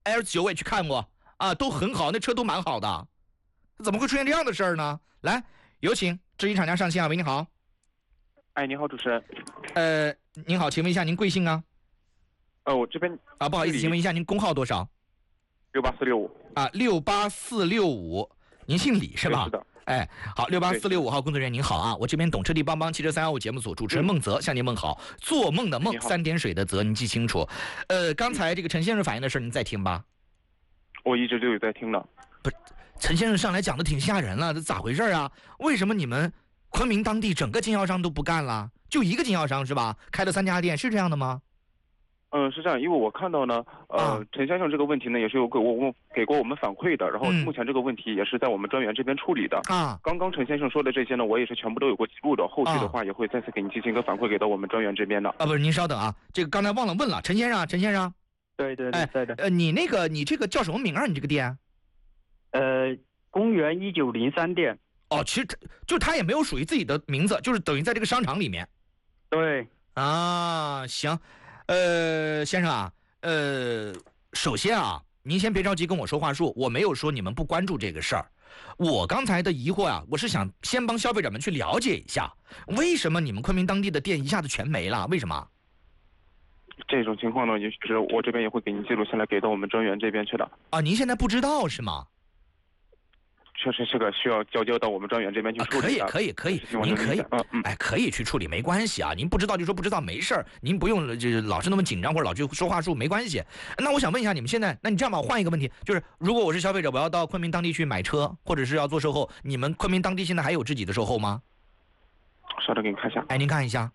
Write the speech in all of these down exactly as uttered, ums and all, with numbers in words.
L 九我也去看过啊，都很好，那车都蛮好的，怎么会出现这样的事儿呢？来，有请质疑厂家上线啊！喂，你好。 哎，你好，主持人。 呃，您好，请问一下您贵姓啊？ 呃，我这边啊，不好意思，请问一下您工号多少？ 六八四六五啊，六八四六五，您姓李是吧？ 是的。 哎，好，六八四六五号工作人员您好啊，我这边懂车帝帮帮汽车三幺五节目组主持人孟泽、嗯、向您问好。做梦的梦，三点水的泽，您记清楚。呃，刚才这个陈先生反映的事您再听吧。 我一直都有在听的。 不是，陈先生上来讲的挺吓人了，这咋回事啊？为什么你们昆明当地整个经销商都不干了？就一个经销商是吧？开了三家店，是这样的吗？ 嗯，是这样，因为我看到呢，呃， 啊、 陈先生这个问题呢，也是有给我我给过我们反馈的，然后嗯目前这个问题也是在我们专员这边处理的。 啊， 刚刚陈先生说的这些呢，我也是全部都有过记录的，后续的话也会再次给你进行一个反馈，给到我们专员这边的。 啊，不是，您稍等啊，这个刚才忘了问了，陈先生，陈先生， 对对对， 哎， 对的。 呃，你那个你这个叫什么名啊？你这个店？ 呃，公园一九零三店。 哦，其实就他也没有属于自己的名字，就是等于在这个商场里面。 对啊，行，呃，先生啊。呃，首先啊，您先别着急跟我说话术，我没有说你们不关注这个事儿。我刚才的疑惑啊，我是想先帮消费者们去了解一下，为什么你们昆明当地的店一下子全没了？为什么？ 这种情况呢，也是我这边也会给您记录下来，给到我们专员这边去的。 啊，您现在不知道是吗？ 确实这个需要交接到我们专员这边去处理的。 啊、可以可以可以，您可以， 嗯嗯， 哎，可以去处理，没关系啊。您不知道就说不知道，没事儿，您不用就老是那么紧张或者老去说话术，没关系。那我想问一下，你们现在，那你这样吧，我换一个问题，就是如果我是消费者，我要到昆明当地去买车，或者是要做售后，你们昆明当地现在还有自己的售后吗？ 稍等，给你看一下。 哎，您看一下。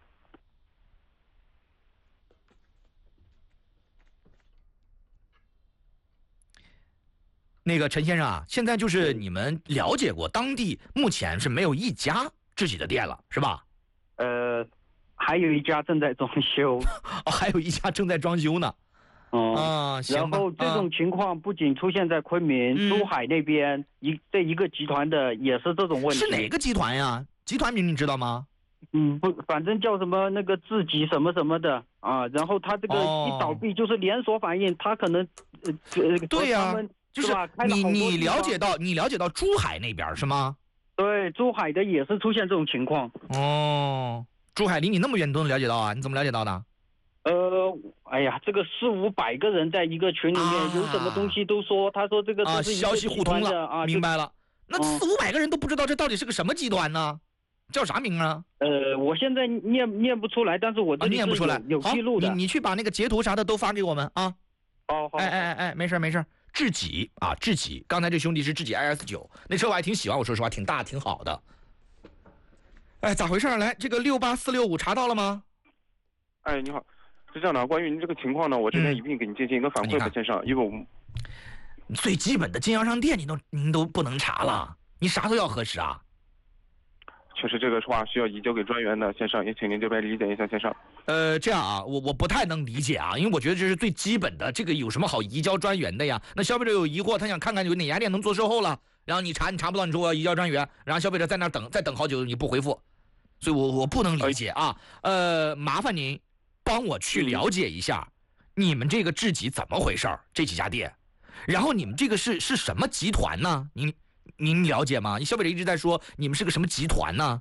那个陈先生啊，现在就是你们了解过，当地目前是没有一家自己的店了，是吧？ 呃，还有一家正在装修。 哦，还有一家正在装修呢。 哦、 嗯、啊，行吧。 然后这种情况不仅出现在昆明、 嗯、 珠海那边，一这一个集团的也是这种问题。 是哪个集团呀？集团名你知道吗？ 嗯，不，反正叫什么那个自己什么什么的啊。然后他这个一倒闭就是连锁反应，他可能呃呃对呀、啊。就是你你了解到你了解到珠海那边是吗？ 对，珠海的也是出现这种情况。 哦，珠海离你那么远都能了解到啊？你怎么了解到的？ 呃，哎呀，这个四五百个人在一个群里面，啊、有什么东西都说，他说这个都是消息互通了啊， 明白了。那四五百个人都不知道这到底是个什么集团呢？叫啥名啊？ 呃，我现在念念不出来，但是我这里是有、 啊、念不出来， 有记录的。 你你去把那个截图啥的都发给我们啊。 哦，好。 哎哎哎哎，没事没事。智己啊，智己，刚才这兄弟是智己 I S 九，那车我还挺喜欢，我说实话，挺大，挺好的。哎，咋回事？来，这个六八四六五查到了吗？ 哎，你好，是这样的，关于您这个情况呢，我这边一并给您进行一个反馈吧，先生，因为我们最基本的经销商店您都您都不能查了，你啥都要核实啊。 确实，这个话需要移交给专员的，先生，也请您这边理解一下，先生。 呃，这样啊，我我不太能理解啊，因为我觉得这是最基本的，这个有什么好移交专员的呀？那消费者有疑惑，他想看看有哪家店能做售后了，然后你查你查不到，你说我要移交专员，然后消费者在那等，再等好久你不回复，所以我我不能理解啊。呃，麻烦您帮我去了解一下，你们这个智己怎么回事儿？这几家店，然后你们这个是是什么集团呢？您您了解吗？你消费者一直在说你们是个什么集团呢？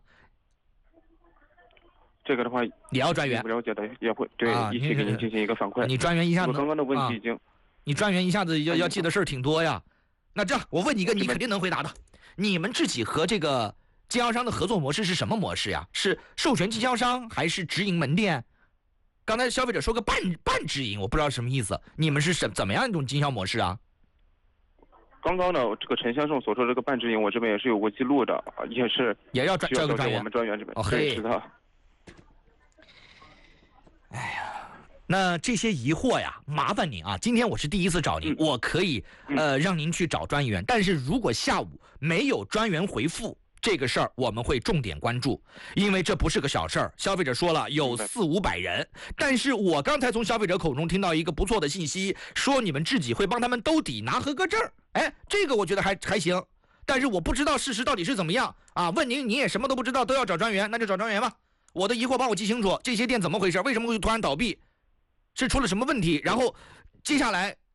这个的话， 也要专员不了解的也会对、啊、一起给您进行一个反馈。 你专员一下子， 刚刚的问题已经，啊、 你专员一下子要要记的事儿挺多呀。那这样，我问你一个，你肯定能回答的。你们自己和这个经销商的合作模式是什么模式呀？是授权经销商还是直营门店？刚才消费者说个半半直营，我不知道什么意思。你们是什怎么样一种经销模式啊？ 刚刚呢，这个陈先生所说的这个半直营，我这边也是有过记录的，也是也要专交给专员， 我们专员这边。 哦，嘿， 是的。 哎呀，那这些疑惑呀，麻烦您啊，今天我是第一次找您，嗯、我可以呃让您去找专员，但是如果下午没有专员回复，这个事儿我们会重点关注，因为这不是个小事儿。消费者说了有四五百人，但是我刚才从消费者口中听到一个不错的信息，说你们自己会帮他们兜底拿合格证，哎，这个我觉得还还行，但是我不知道事实到底是怎么样啊。问您，你也什么都不知道，都要找专员，那就找专员吧。我的疑惑帮我记清楚，这些店怎么回事？为什么会突然倒闭？是出了什么问题？然后接下来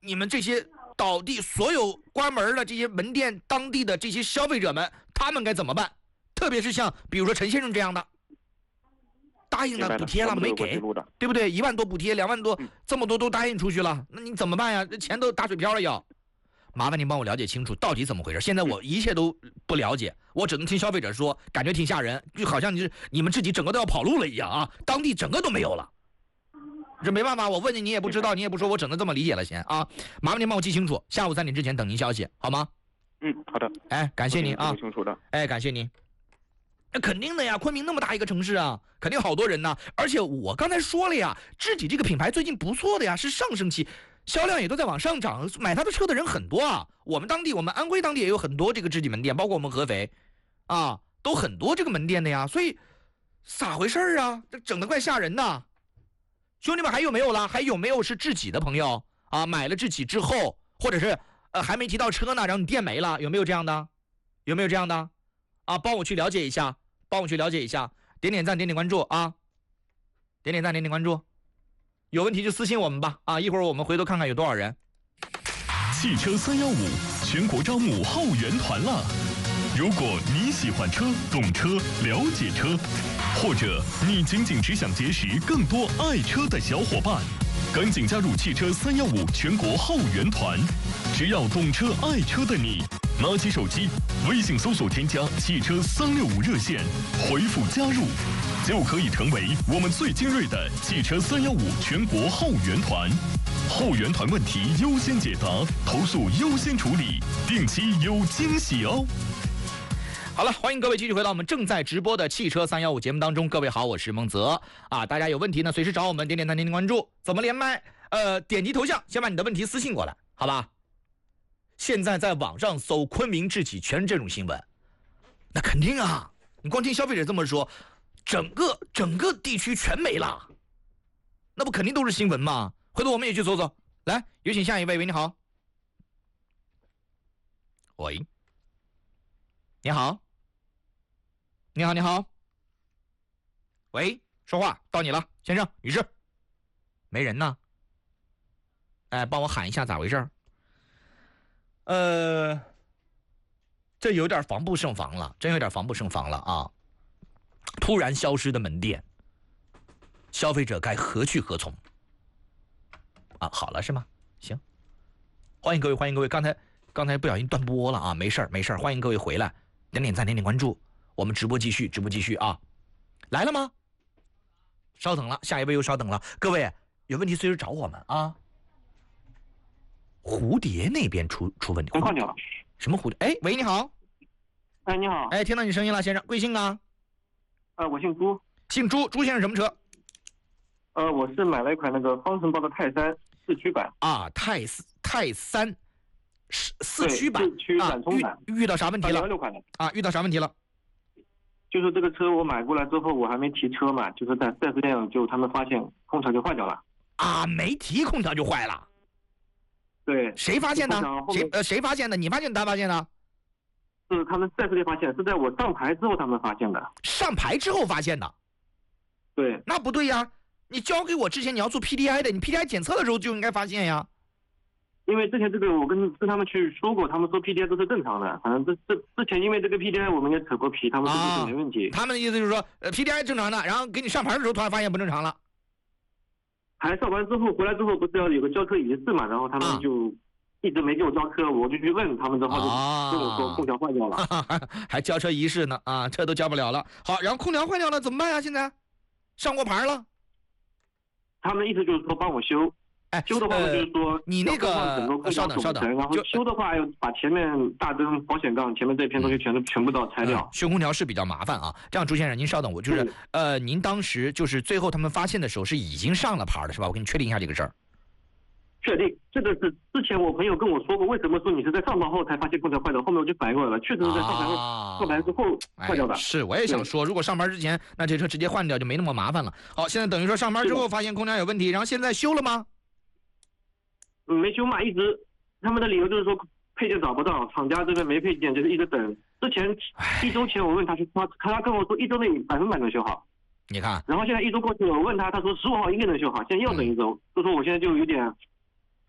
你们这些倒地所有关门的这些门店当地的这些消费者们，他们该怎么办？特别是像比如说陈先生这样的，答应了补贴了没给，对不对？一万多补贴，两万多，这么多都答应出去了，那你怎么办呀？这钱都打水漂了要。麻烦您帮我了解清楚到底怎么回事。现在我一切都不了解，我只能听消费者说，感觉挺吓人，就好像你你们自己整个都要跑路了一样啊，当地整个都没有了。这没办法，我问你你也不知道，你也不说，我只能这么理解了先啊。麻烦您帮我记清楚，下午三点之前等您消息，好吗？ 嗯，好的。 哎，感谢您啊。 清楚的。 哎，感谢您。那肯定的呀，昆明那么大一个城市啊，肯定好多人呢。而且我刚才说了呀，知己这个品牌最近不错的呀，是上升期。销量也都在往上涨，买他的车的人很多啊。我们当地，我们安徽当地也有很多这个知己门店，包括我们合肥，啊，都很多这个门店的呀。所以，咋回事啊？这整得怪吓人的。兄弟们，还有没有了？还有没有是知己的朋友啊？买了知己之后，或者是呃还没提到车呢，然后你店没了，有没有这样的？有没有这样的？啊，帮我去了解一下，帮我去了解一下，点点赞，点点关注啊，点点赞，点点关注。有问题就私信我们吧，啊，一会儿我们回头看看有多少人。 汽车三一五全国招募后援团了，如果你喜欢车、懂车、了解车，或者你仅仅只想结识更多爱车的小伙伴，赶紧加入汽车三一五全国后援团。只要懂车爱车的你，拿起手机，微信搜索添加汽车三六五热线，回复加入，就可以成为我们最精锐的汽车三一五全国后援团。后援团问题优先解答，投诉优先处理，定期有惊喜哦。 好了，欢迎各位继续回到我们正在直播的汽车三一五节目当中。各位好，我是孟泽啊，大家有问题呢，随时找我们，点点赞，点点关注。怎么连麦？呃，点击头像，先把你的问题私信过来，好吧？现在在网上搜昆明知己全是这种新闻，那肯定啊，你光听消费者这么说，整个整个地区全没了，那不肯定都是新闻吗？回头我们也去搜搜。来，有请下一位。喂，你好。喂，你好，你好，你好。喂，说话到你了，先生、女士。没人呢。哎，帮我喊一下，咋回事？呃，这有点防不胜防了，真有点防不胜防了啊！突然消失的门店，消费者该何去何从？啊，好了是吗？行，欢迎各位，欢迎各位。刚才刚才不小心断播了啊，没事儿没事儿，欢迎各位回来，点点赞，点点关注，我们直播继续，直播继续啊！来了吗？稍等了，下一位又稍等了，各位有问题随时找我们啊。蝴蝶那边出出问题， 快点了。 什么蝴蝶？哎，喂，你好。 哎，你好。 哎，听到你声音了，先生，贵姓啊？ 呃，我姓朱。 姓朱，朱先生什么车？ 呃，我是买了一款那个方程豹的泰山四驱版。 啊，泰四泰三，四四驱版。 四驱缓冲版。 遇遇到啥问题了？ 六款的。 啊，遇到啥问题了？ 就是这个车我买过来之后，我还没提车嘛，就是在四 S店就他们发现空调就坏掉了。 啊，没提空调就坏了。 对， 谁发现的？谁呃谁发现的？你发现他发现的？ 是他们四 S店发现，是在我上牌之后他们发现的。 上牌之后发现的？ 对。 那不对呀，你交给我之前你要做 P D I 的，你 P D I 检测的时候就应该发现呀。 因为之前这个我跟跟他们去说过，他们说 P D I 都是正常的，反正这这之前因为这个 P D I 我们也扯过皮，他们说是没问题。 他们的意思就是说，呃 P D I 正常的，然后给你上牌的时候突然发现不正常了。 还上完之后回来之后不是要有个交车仪式嘛，然后他们就一直没给我交车，我就去问他们之后就跟我说空调坏掉了， 啊、还交车仪式呢啊，车都交不了了。好，然后空调坏掉了怎么办呀？现在上过牌了， 他们意思就是说帮我修。 哎， 修的话就是说、 呃、你那个稍等稍等， 然后修的话要把前面大灯、保险杠前面这片东西全都、嗯、全部都要拆掉、 嗯。修空调是比较麻烦啊。这样，朱先生您稍等，我就是呃，您当时就是最后他们发现的时候是已经上了牌的是吧？我给你确定一下这个事儿。 确定，这个是之前我朋友跟我说过，为什么说你是在上牌后才发现空调坏掉？后面我就反应过来了，确实是在上牌后、啊、上牌之后坏掉的、 哎。是，我也想说，如果上牌之前，那这车直接换掉就没那么麻烦了。好，现在等于说上牌之后发现空调有问题，然后现在修了吗？ 嗯，没修嘛，一直他们的理由就是说配件找不到，厂家这边没配件，就是一直等。之前一周前我问他去，他他跟我说一周内百分百能修好。 你看， 然后现在一周过去了，我问他，他说十五号应该能修好，现在又等一周，就、嗯、说我现在就有点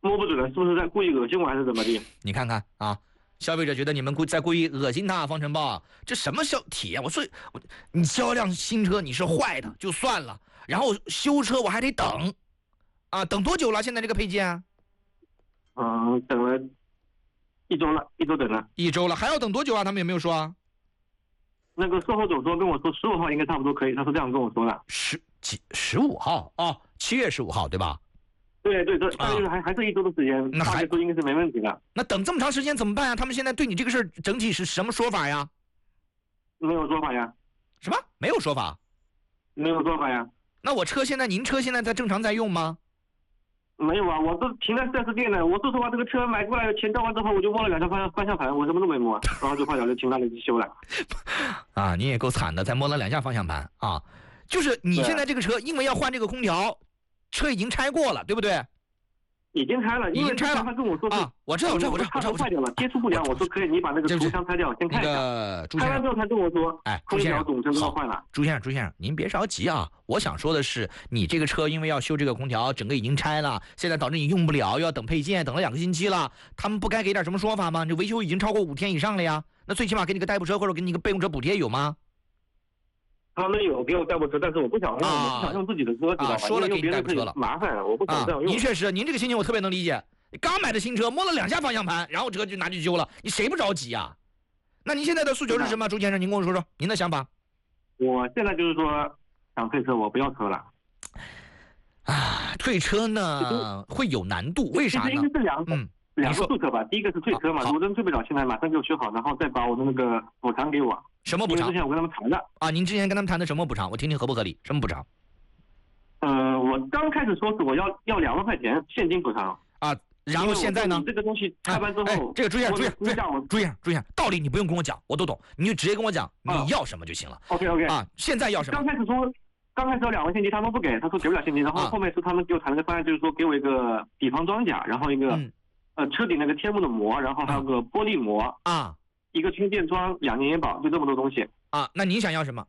摸不准了，是不是在故意恶心我还是怎么的？ 你看看啊，消费者觉得你们故在故意恶心他，方晨豹，这什么销体验？我说我你销辆新车你是坏的就算了，然后修车我还得等，啊，等多久了？现在这个配件？ 嗯，等了一周了，一周等了。 一周了，还要等多久啊？他们有没有说啊？ 那个售后总说跟我说十五号应该差不多可以，他是这样跟我说的。 十几十五号哦，七月十五号对吧？ 对对对，大约还、啊、还是一周的时间， 那还说应该是没问题的。 那等这么长时间怎么办呀？他们现在对你这个事儿整体是什么说法呀？ 没有说法呀。 什么？没有说法？ 没有说法呀。 那我车现在，您车现在在正常在用吗？ 没有啊，我都停在 四 S 店了。我说实话，这个车买过来钱交完之后，我就摸了两下方向方向盘，我什么都没摸，然后就坏了，就停那里去修了。 啊，你也够惨的，才摸了两下方向盘啊！就是你现在这个车，因为要换这个空调，车已经拆过了，对不对？ 已经拆了， 已经拆了。 他跟我说啊，我知道，我知道，我知道，我知道， 坏掉了，接触不良。我说可以，你把那个涂箱拆掉，先看一下。 那个拆完之后，他跟我说， 哎，朱先生， 总成都换了。 朱先生，朱先生，您别着急啊！我想说的是，你这个车因为要修这个空调，整个已经拆了，现在导致你用不了，又要等配件，等了两个星期了。他们不该给点什么说法吗？这维修已经超过五天以上了呀，那最起码给你个代步车或者给你个备用车补贴有吗？ 他们有给我代步车，但是我不想用， 啊、 我不想用自己的车，知道吧？ 啊，说了给你代步车了， 麻烦，我不想这样用。 您确实，您这个心情我特别能理解。刚买的新车，摸了两下方向盘，然后车就拿去修了，你谁不着急啊？那您现在的诉求是什么，朱先生？您跟我说说您的想法。 我现在就是说想退车，我不要车了。 啊，退车呢会有难度，为啥呢？ 应该是两嗯， 两个诉求吧。第一个是退车嘛，如果真退不了，现在马上给我修好，然后再把我的那个补偿给我。 什么补偿？ 之前我跟他们谈的。 啊，您之前跟他们谈的什么补偿？我听听合不合理？什么补偿？ 呃，我刚开始说是我要要两万块钱现金补偿。 啊，然后现在呢？ 这个东西拆完之后， 哎哎、这个朱先生，朱先生，朱先生，朱先生，朱先生，道理你不用跟我讲，我都懂，你就直接跟我讲你要什么就行了。 OK OK。 啊，现在要什么？ 刚开始说。刚开始要两万现金，他们不给，他说给不了现金，然后后面是他们给我谈了个方案，就是说给我一个底盘装甲，然后一个、嗯、呃车顶那个天幕的膜，然后还有个玻璃膜啊， 一个充电桩，两年延保，就这么多东西啊。那您想要什么？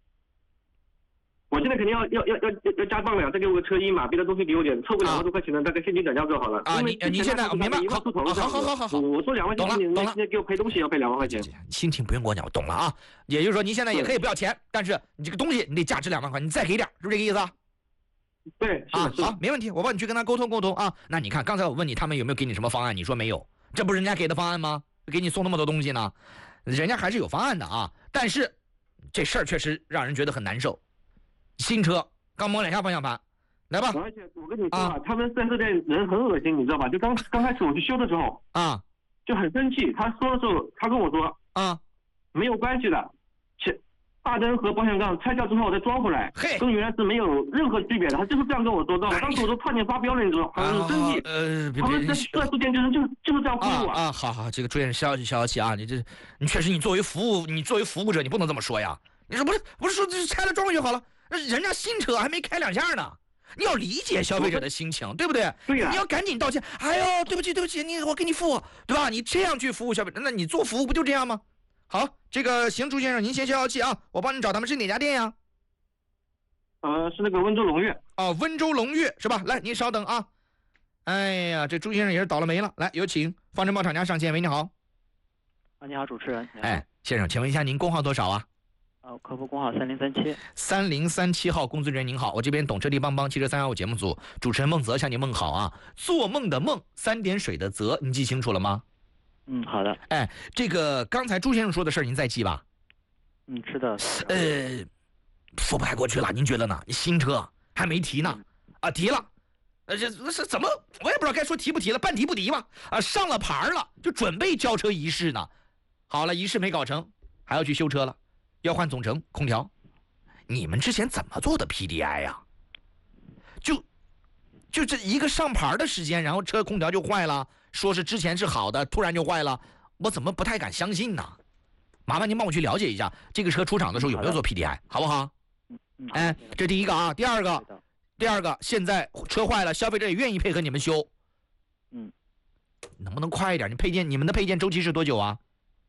我现在肯定要要要要要加磅了，再给我个车衣嘛，别的东西给我点，凑个两万多块钱的，大概现金转交就好了。 啊，你你现在明白？好，好，好，好，好，好。 我说两万现金， 懂了， 现在给我赔东西要赔两万块钱。 心情不用跟我讲，我懂了啊。也就是说，您现在也可以不要钱，但是你这个东西你得价值两万块，你再给点，是不是这个意思啊？ 对， 啊，好，没问题，我帮你去跟他沟通沟通啊。那你看，刚才我问你他们有没有给你什么方案，你说没有，这不是人家给的方案吗？给你送那么多东西呢，人家还是有方案的啊。但是这事儿确实让人觉得很难受。新车刚摸两下方向盘，来吧。 而且我跟你说啊，他们四 S店人很恶心，你知道吧？就刚刚开始我去修的时候啊， 就很生气。他说的时候，他跟我说啊，没有关系的，前大灯和保险杠拆掉之后再装回来，跟原来是没有任何区别的。他就是这样跟我说的。当时我都差点发飙了，你知道，很生气。 呃， 他们四 S店就是就就是这样忽悠我啊。好好，这个朱先生消消消气啊，你这你确实你作为服务你作为服务者你不能这么说呀。你说不是不是说这拆了装就好了？人家新车还没开两下呢，你要理解消费者的心情，对不对？ 对呀、 啊，你要赶紧道歉。哎呦，对不起，对不起，你我给你付，对吧？你这样去服务消费者，那你做服务不就这样吗？好，这个行，朱先生，您先消消气啊，我帮你找他们是哪家店呀？ 呃，是那个温州龙悦。 哦，温州龙悦是吧？来，您稍等啊。哎呀，这朱先生也是倒了霉了。来，有请方晨豹厂家上线。喂，你好。 啊，你好，主持人。 哎，先生，请问一下您工号多少啊？ 呃，客服工号三零三七， 三零三七号工作人员您好，我这边懂车帝帮帮汽车三幺五节目组主持人孟泽向您问好啊，做梦的梦，三点水的泽，你记清楚了吗？ 嗯，好的。 哎，这个刚才朱先生说的事儿您再记吧？ 嗯，是的。 呃，说不太过去了，您觉得呢？新车还没提呢，啊，提了，呃，这是怎么？我也不知道该说提不提了，半提不提吧？啊，上了牌了，就准备交车仪式呢。好了，仪式没搞成，还要去修车了。要换总成空调，你们之前怎么做的 P D I 呀、啊？就就这一个上牌的时间，然后车空调就坏了，说是之前是好的，突然就坏了，我怎么不太敢相信呢？麻烦您帮我去了解一下，这个车出厂的时候有没有做 P D I， 好不好？哎，这第一个啊，第二个，第二个，现在车坏了，消费者也愿意配合你们修， 嗯， 能不能快一点？你配件，你们的配件周期是多久啊？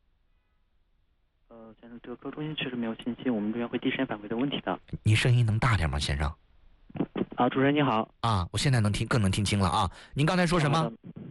呃，先生，这个客户中心确实没有信息，我们这边会第一时间反馈的问题的。 你声音能大点吗，先生？ 啊，主持人你好。 啊，我现在能听更能听清了啊。您刚才说什么？